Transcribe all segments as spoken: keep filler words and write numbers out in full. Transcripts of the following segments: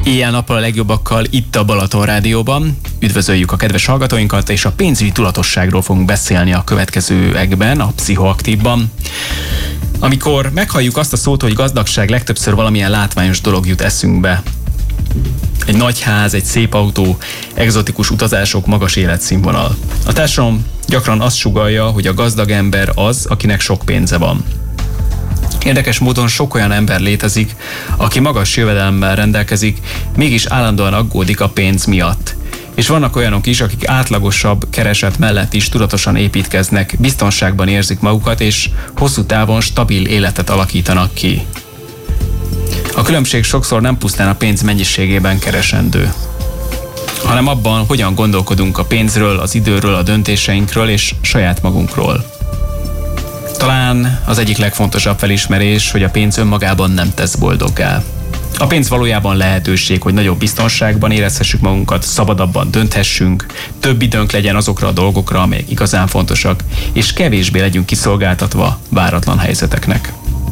Éjjel-nappal a legjobbakkal itt a Balaton Rádióban. Üdvözöljük a kedves hallgatóinkat, és a pénzügyi tudatosságról fogunk beszélni a következőekben, a Pszichoaktívban. Amikor meghalljuk azt a szót, hogy gazdagság, legtöbbször valamilyen látványos dolog jut eszünkbe. Egy nagy ház, egy szép autó, egzotikus utazások, magas életszínvonal. A társadalom gyakran azt sugallja, hogy a gazdag ember az, akinek sok pénze van. Érdekes módon sok olyan ember létezik, aki magas jövedelemmel rendelkezik, mégis állandóan aggódik a pénz miatt. És vannak olyanok is, akik átlagosabb kereset mellett is tudatosan építkeznek, biztonságban érzik magukat, és hosszú távon stabil életet alakítanak ki. A különbség sokszor nem pusztán a pénz mennyiségében keresendő, hanem abban, hogyan gondolkodunk a pénzről, az időről, a döntéseinkről és saját magunkról. Talán az egyik legfontosabb felismerés, hogy a pénz önmagában nem tesz boldoggá. A pénz valójában lehetőség, hogy nagyobb biztonságban érezhessük magunkat, szabadabban dönthessünk, több időnk legyen azokra a dolgokra, amelyek igazán fontosak, és kevésbé legyünk kiszolgáltatva váratlan helyzeteknek.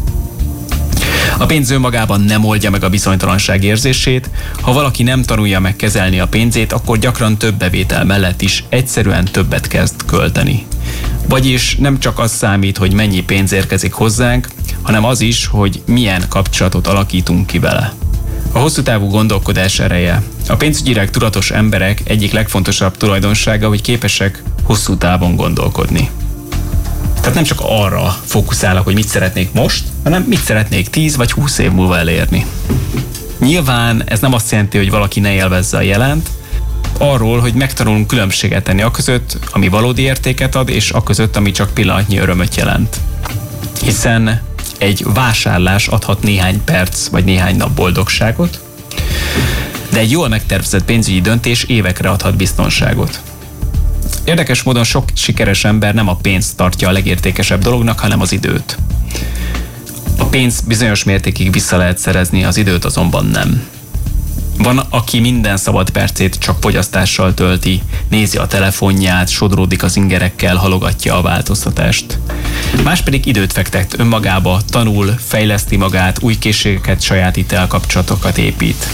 A pénz önmagában nem oldja meg a bizonytalanság érzését, ha valaki nem tanulja meg kezelni a pénzét, akkor gyakran több bevétel mellett is egyszerűen többet kezd költeni. Vagyis nem csak az számít, hogy mennyi pénz érkezik hozzánk, hanem az is, hogy milyen kapcsolatot alakítunk ki vele. A hosszú távú gondolkodás ereje. A pénzügyileg tudatos emberek egyik legfontosabb tulajdonsága, hogy képesek hosszú távon gondolkodni. Tehát nem csak arra fókuszálnak, hogy mit szeretnék most, hanem mit szeretnék tíz vagy húsz év múlva elérni. Nyilván ez nem azt jelenti, hogy valaki ne élvezze a jelent, arról, hogy megtanulunk különbséget tenni aközött, ami valódi értéket ad, és aközött, ami csak pillanatnyi örömöt jelent. Hiszen egy vásárlás adhat néhány perc vagy néhány nap boldogságot, de egy jól megtervezett pénzügyi döntés évekre adhat biztonságot. Érdekes módon sok sikeres ember nem a pénzt tartja a legértékesebb dolognak, hanem az időt. A pénzt bizonyos mértékig vissza lehet szerezni, az időt azonban nem. Van, aki minden szabad percét csak fogyasztással tölti, nézi a telefonját, sodródik az ingerekkel, halogatja a változtatást. Más pedig időt fektet önmagába, tanul, fejleszti magát, új készségeket sajátít el, kapcsolatokat épít.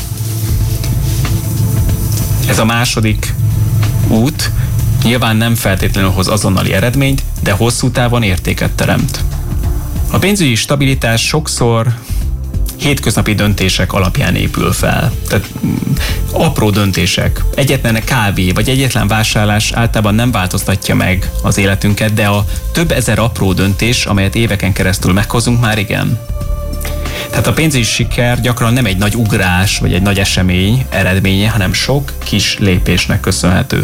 Ez a második út nyilván nem feltétlenül hoz azonnali eredményt, de hosszú távon értéket teremt. A pénzügyi stabilitás sokszor hétköznapi döntések alapján épül fel. Tehát apró döntések. Egyetlen kávé vagy egyetlen vásárlás általában nem változtatja meg az életünket, de a több ezer apró döntés, amelyet éveken keresztül meghozunk, már igen. Tehát a pénzügyi siker gyakran nem egy nagy ugrás vagy egy nagy esemény eredménye, hanem sok kis lépésnek köszönhető.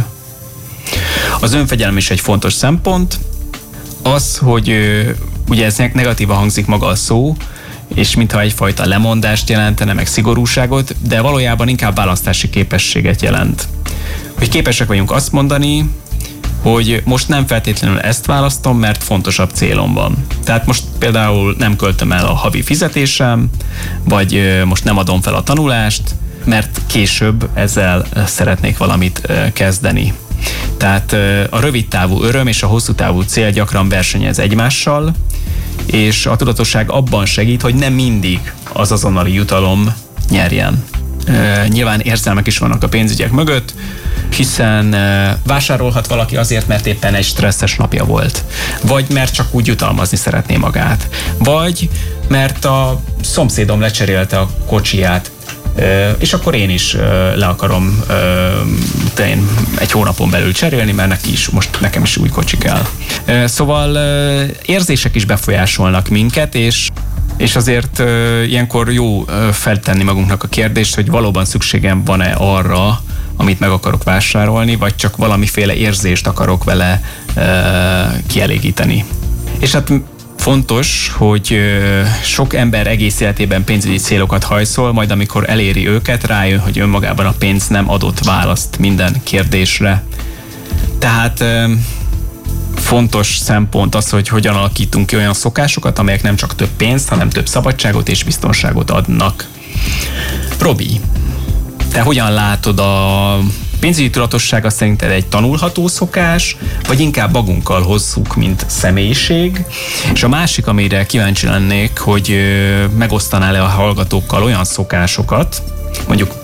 Az önfegyelem is egy fontos szempont. Az, hogy ugye ez negatívan hangzik maga a szó, és mintha egyfajta lemondást jelentene, meg szigorúságot, de valójában inkább választási képességet jelent. Hogy képesek vagyunk azt mondani, hogy most nem feltétlenül ezt választom, mert fontosabb célom van. Tehát most például nem költöm el a havi fizetésem, vagy most nem adom fel a tanulást, mert később ezzel szeretnék valamit kezdeni. Tehát a rövid távú öröm és a hosszú távú cél gyakran versenyez egymással, és a tudatosság abban segít, hogy nem mindig az azonnali jutalom nyerjen. E, nyilván érzelmek is vannak a pénzügyek mögött, hiszen e, vásárolhat valaki azért, mert éppen egy stresszes napja volt, vagy mert csak úgy jutalmazni szeretné magát, vagy mert a szomszédom lecserélte a kocsiját, e, és akkor én is e, le akarom e, én egy hónapon belül cserélni, mert neki is, most nekem is új kocsi kell. E, szóval e, érzések is befolyásolnak minket, és És azért e, ilyenkor jó e, feltenni magunknak a kérdést, hogy valóban szükségem van-e arra, amit meg akarok vásárolni, vagy csak valamiféle érzést akarok vele e, kielégíteni. És hát fontos, hogy e, sok ember egész életében pénzügyi célokat hajszol, majd amikor eléri őket, rájön, hogy önmagában a pénz nem adott választ minden kérdésre. Tehát e, fontos szempont az, hogy hogyan alakítunk ki olyan szokásokat, amelyek nem csak több pénzt, hanem több szabadságot és biztonságot adnak. Robi, te hogyan látod a pénzügyi tudatossága szerinted egy tanulható szokás, vagy inkább magunkkal hozzuk, mint személyiség? És a másik, amire kíváncsi lennék, hogy megosztanál-e a hallgatókkal olyan szokásokat, mondjuk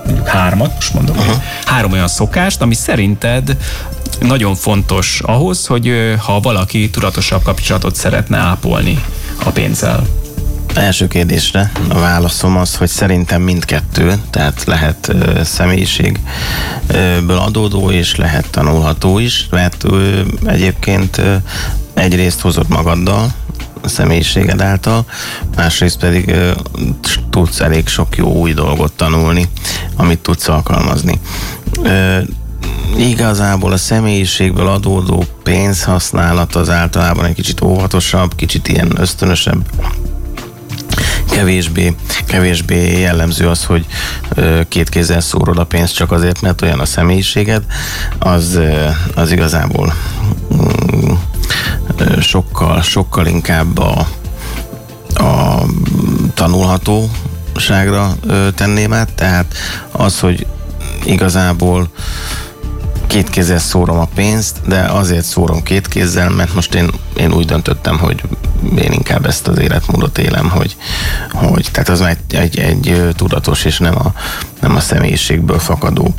mondjuk hármat, most mondom, uh-huh. három olyan szokást, ami szerinted nagyon fontos ahhoz, hogy ha valaki tudatosabb kapcsolatot szeretne ápolni a pénzzel. Első kérdésre a válaszom az, hogy szerintem mindkettő, tehát lehet ö, személyiségből adódó és lehet tanulható is, mert ö, egyébként ö, egyrészt hozod magaddal, a személyiséged által, másrészt pedig ö, tudsz elég sok jó új dolgot tanulni, amit tudsz alkalmazni. Ö, Igazából a személyiségből adódó pénzhasználat az általában egy kicsit óvatosabb, kicsit ilyen ösztönösebb, kevésbé, kevésbé jellemző az, hogy ö, két kézzel szórod a pénzt csak azért, mert olyan a személyiséged, az, ö, az igazából ö, ö, sokkal, sokkal inkább a, a tanulhatóságra ö, tenném át, tehát az, hogy igazából két kézzel szórom a pénzt, de azért szórom két kézzel, mert most én, én úgy döntöttem, hogy én inkább ezt az életmódot élem, hogy, hogy tehát az egy, egy, egy tudatos és nem a, nem a személyiségből fakadó.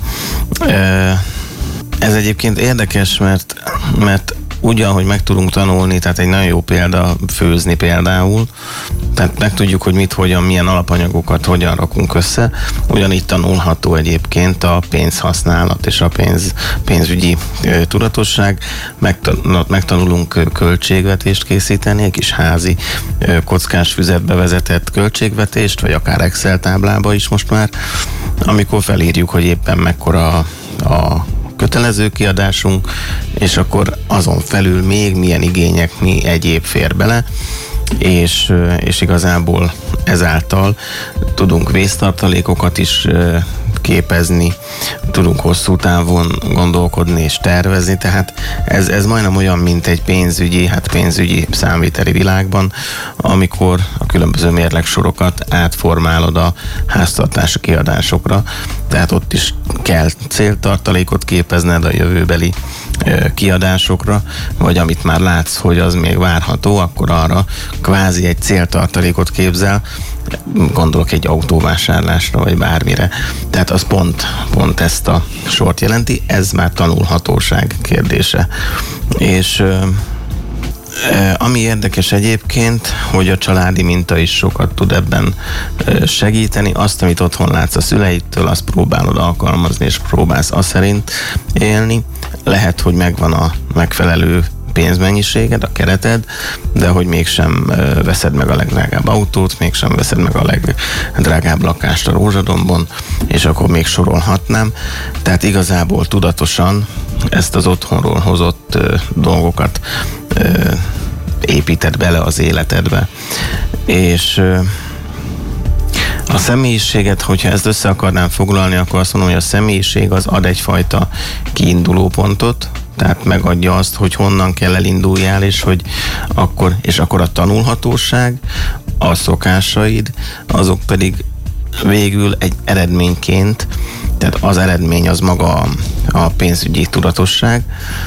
Ez egyébként érdekes, mert, mert ugyan, hogy meg tudunk tanulni, tehát egy nagyon jó példa főzni például, tehát megtudjuk, hogy mit, hogyan, milyen alapanyagokat hogyan rakunk össze, ugyanígy tanulható egyébként a pénzhasználat és a pénz, pénzügyi ö, tudatosság, Megtan- megtanulunk költségvetést készíteni, egy kis házi ö, kockás füzetbe vezetett költségvetést, vagy akár Excel táblába is most már, amikor felírjuk, hogy éppen mekkora a kötelező kiadásunk, és akkor azon felül még milyen igények, mi egyéb fér bele, és, és igazából ezáltal tudunk vésztartalékokat is képezni, tudunk hosszú távon gondolkodni és tervezni, tehát ez, ez majdnem olyan, mint egy pénzügyi, hát pénzügyi számviteli világban, amikor a különböző mérlegsorokat átformálod a háztartási kiadásokra, tehát ott is kell céltartalékot képezned a jövőbeli kiadásokra, vagy amit már látsz, hogy az még várható, akkor arra kvázi egy céltartalékot képzel, gondolok egy autóvásárlásra, vagy bármire. Tehát az pont, pont ezt a sort jelenti, ez már tanulhatóság kérdése. És ami érdekes egyébként, hogy a családi minta is sokat tud ebben segíteni. Azt, amit otthon látsz a szüleitől, azt próbálod alkalmazni, és próbálsz azt szerint élni. Lehet, hogy megvan a megfelelő pénzmennyiséged, a kereted, de hogy mégsem veszed meg a legdrágább autót, mégsem veszed meg a legdrágább lakást a Rózsadombon, és akkor még sorolhatnám. Tehát igazából tudatosan ezt az otthonról hozott ö, dolgokat ö, építed bele az életedbe. És ö, a személyiséget, hogyha ezt össze akarnám foglalni, akkor azt mondom, hogy a személyiség az ad egyfajta kiinduló pontot, tehát megadja azt, hogy honnan kell elinduljál, és hogy akkor, és akkor a tanulhatóság, a szokásaid, azok pedig végül egy eredményként, tehát az eredmény az maga a pénzügyi tudatosság,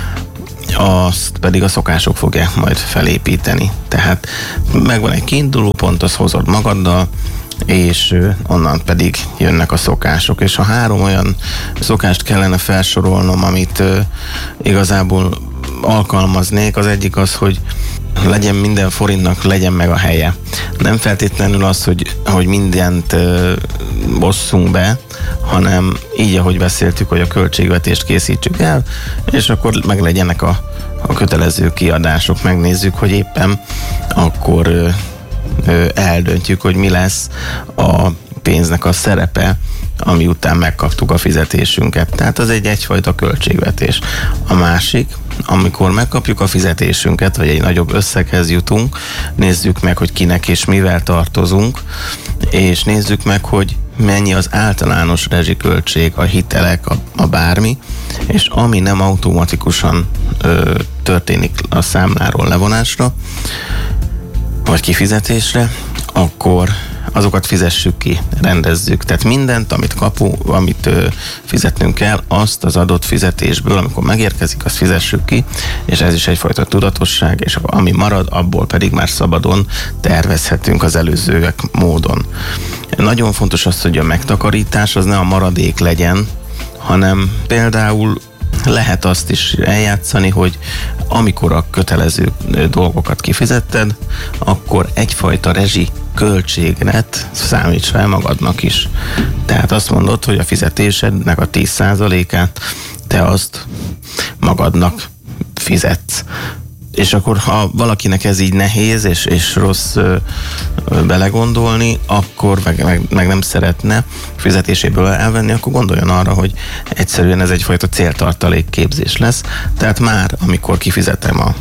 azt pedig a szokások fogják majd felépíteni. Tehát megvan egy kiinduló pont, azt hozod magaddal, és onnan pedig jönnek a szokások. És ha három olyan szokást kellene felsorolnom, amit uh, igazából alkalmaznék, az egyik az, hogy legyen minden forintnak, legyen meg a helye. Nem feltétlenül az, hogy, hogy mindent uh, osszunk be, hanem így, ahogy beszéltük, hogy a költségvetést készítsük el, és akkor meg legyenek a, a kötelező kiadások. Megnézzük, hogy éppen akkor uh, eldöntjük, hogy mi lesz a pénznek a szerepe, ami után megkaptuk a fizetésünket. Tehát az egy egyfajta költségvetés. A másik, amikor megkapjuk a fizetésünket, vagy egy nagyobb összeghez jutunk, nézzük meg, hogy kinek és mivel tartozunk, és nézzük meg, hogy mennyi az általános rezsiköltség, a hitelek, a, a bármi, és ami nem automatikusan ö, történik a számláról levonásra, vagy kifizetésre, akkor azokat fizessük ki, rendezzük. Tehát mindent, amit kapu, amit ö, fizetnünk kell, azt az adott fizetésből, amikor megérkezik, azt fizessük ki, és ez is egyfajta tudatosság, és ami marad, abból pedig már szabadon tervezhetünk az előzőek módon. Nagyon fontos az, hogy a megtakarítás az ne a maradék legyen, hanem például lehet azt is eljátszani, hogy amikor a kötelező dolgokat kifizetted, akkor egyfajta rezsi költséget számíts fel magadnak is. Tehát azt mondod, hogy a fizetésednek a tíz százalékát te azt magadnak fizetsz. És akkor, ha valakinek ez így nehéz és, és rossz ö, ö, belegondolni, akkor meg, meg, meg nem szeretne fizetéséből elvenni, akkor gondoljon arra, hogy egyszerűen ez egyfajta céltartalék képzés lesz. Tehát már, amikor kifizetem a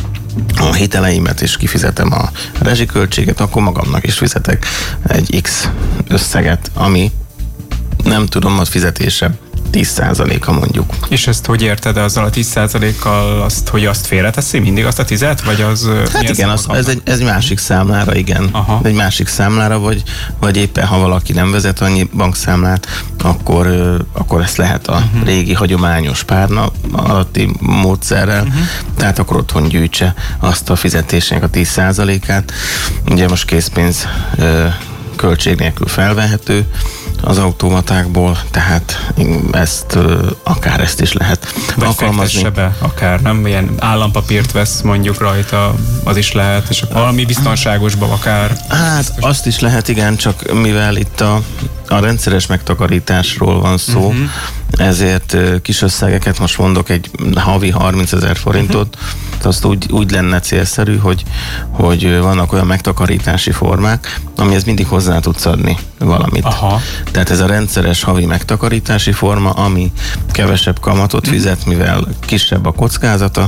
a hiteleimet és kifizetem a rezsiköltséget, akkor magamnak is fizetek egy X összeget, ami nem tudom, a fizetése tíz százaléka mondjuk. És ezt hogy érted azzal a tíz százalékkal, azt, hogy azt félreteszi mindig azt a tizet, vagy az... Hát igen, az, ez, egy, ez egy másik számlára, igen. Aha. Egy másik számlára, vagy, vagy éppen ha valaki nem vezet annyi bankszámlát, akkor, akkor ezt lehet a uh-huh. régi hagyományos párna alatti módszerrel, uh-huh. tehát akkor otthon gyűjtse azt a fizetésnek a tíz százalékát. Ugye most készpénz költség nélkül felvehető az automatákból, tehát ezt, akár ezt is lehet vagy alkalmazni. Be, akár nem, ilyen állampapírt vesz mondjuk rajta, az is lehet, és valami biztonságosba akár. Hát biztos. Azt is lehet, igen, csak mivel itt a, a rendszeres megtakarításról van szó, uh-huh. ezért kis összegeket, most mondok egy havi harmincezer forintot, uh-huh. azt úgy, úgy lenne célszerű, hogy, hogy vannak olyan megtakarítási formák, amihez mindig hozzá tudsz adni valamit. Aha. Tehát ez a rendszeres havi megtakarítási forma, ami kevesebb kamatot fizet, mivel kisebb a kockázata,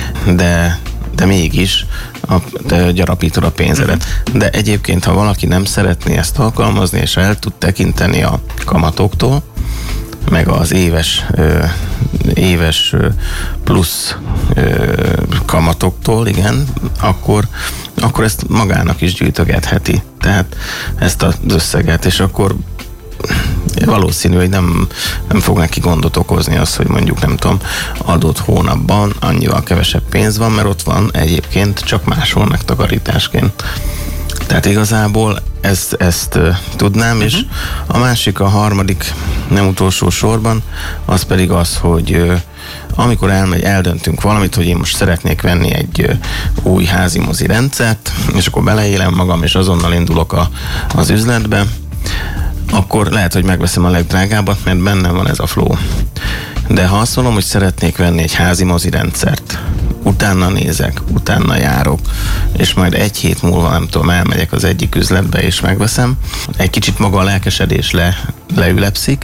de, de mégis a, de gyarapítod a pénzedet. De egyébként, ha valaki nem szeretné ezt alkalmazni, és el tud tekinteni a kamatoktól, meg az éves, ö, éves ö, plusz ö, kamatoktól, igen, akkor, akkor ezt magának is gyűjtögetheti. Tehát ezt az összeget, és akkor valószínű, hogy nem, nem fog neki gondot okozni az, hogy mondjuk nem tudom, adott hónapban annyival kevesebb pénz van, mert ott van egyébként csak máshol megtakarításként. Tehát igazából ezt, ezt uh, tudnám, uh-huh. és a másik, a harmadik, nem utolsó sorban, az pedig az, hogy uh, amikor elmegy, eldöntünk valamit, hogy én most szeretnék venni egy uh, új házi mozi rendszert, és akkor beleélem magam, és azonnal indulok a, az üzletbe, akkor lehet, hogy megveszem a legdrágábbat, mert bennem van ez a flow. De ha azt mondom, hogy szeretnék venni egy házi mozi rendszert, utána nézek, utána járok, és majd egy hét múlva, nem tudom, elmegyek az egyik üzletbe, és megveszem, egy kicsit maga a lelkesedés le, leülepszik,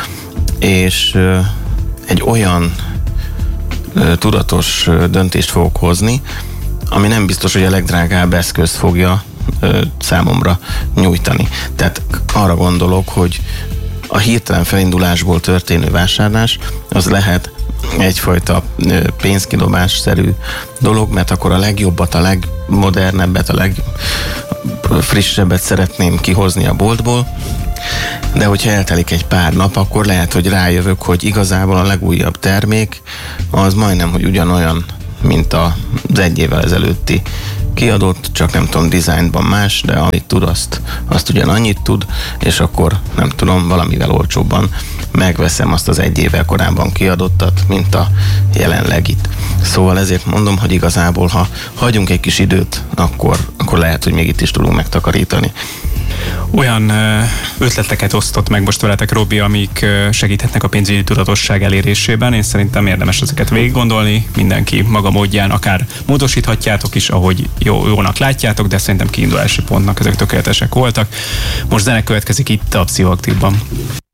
és ö, egy olyan ö, tudatos ö, döntést fogok hozni, ami nem biztos, hogy a legdrágább eszközt fogja ö, számomra nyújtani. Tehát arra gondolok, hogy a hirtelen felindulásból történő vásárlás az lehet egyfajta pénzkidobásszerű dolog, mert akkor a legjobbat, a legmodernebbet, a legfrissebbet szeretném kihozni a boltból, de hogyha eltelik egy pár nap, akkor lehet, hogy rájövök, hogy igazából a legújabb termék az majdnem, hogy ugyanolyan, mint az egy évvel ezelőtti kiadott, csak nem tudom, dizájnban más, de amit tud, azt, azt ugyanannyit tud, és akkor nem tudom, valamivel olcsóbban megveszem azt az egy évvel korábban kiadottat, mint a jelenlegit. Szóval ezért mondom, hogy igazából, ha hagyunk egy kis időt, akkor, akkor lehet, hogy még itt is tudunk megtakarítani. Olyan ötleteket osztott meg most veletek, Robi, amik segíthetnek a pénzügyi tudatosság elérésében. Én szerintem érdemes ezeket végig gondolni. Mindenki maga módján, akár módosíthatjátok is, ahogy jó, jónak látjátok, de szerintem kiindulási pontnak ezek tökéletesek voltak. Most zene következik itt a Pszichoaktívban.